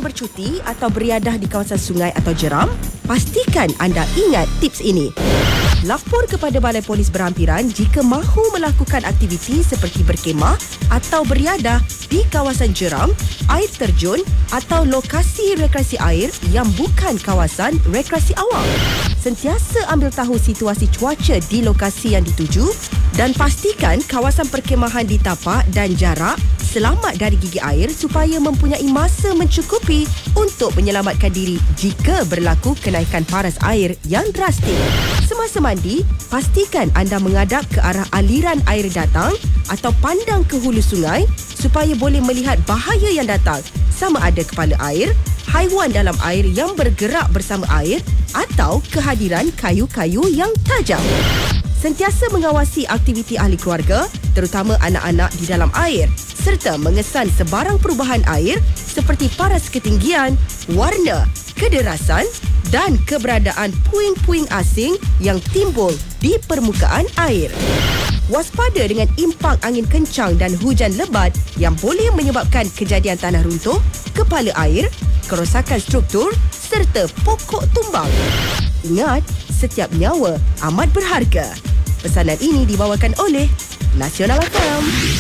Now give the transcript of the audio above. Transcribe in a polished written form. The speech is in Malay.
bercuti atau beriadah di kawasan sungai atau jeram, pastikan anda ingat tips ini. Lapor kepada Balai Polis berhampiran jika mahu melakukan aktiviti seperti berkemah atau beriadah di kawasan jeram, air terjun atau lokasi rekreasi air yang bukan kawasan rekreasi awam. Sentiasa ambil tahu situasi cuaca di lokasi yang dituju dan pastikan kawasan perkemahan ditapak dan jarak selamat dari gigi air supaya mempunyai masa mencukupi untuk menyelamatkan diri jika berlaku kenaikan paras air yang drastik. Semasa mandi, pastikan anda menghadap ke arah aliran air datang atau pandang ke hulu sungai supaya boleh melihat bahaya yang datang, sama ada kepala air, haiwan dalam air yang bergerak bersama air atau kehadiran kayu-kayu yang tajam. Sentiasa mengawasi aktiviti ahli keluarga, terutama anak-anak di dalam air, serta mengesan sebarang perubahan air seperti paras ketinggian, warna, kederasan dan keberadaan puing-puing asing yang timbul di permukaan air. Waspada dengan impak angin kencang dan hujan lebat yang boleh menyebabkan kejadian tanah runtuh, kepala air, kerosakan struktur serta pokok tumbang. Ingat, setiap nyawa amat berharga. Pesanan ini dibawakan oleh Nasional FM.